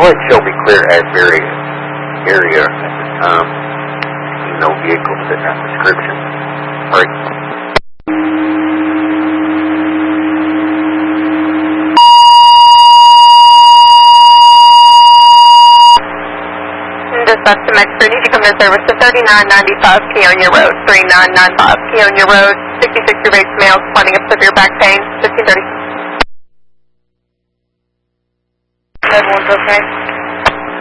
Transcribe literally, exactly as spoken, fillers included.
go ahead and show me clear Asbury area at this time. You know, vehicles that have description. All right. Dispatch to Mexico, need to come to service to thirty-nine ninety-five Peonia Road, thirty-nine ninety-five Peonia Road, sixty-six year base male, complaining of severe back pain, fifteen thirty. Everyone's okay?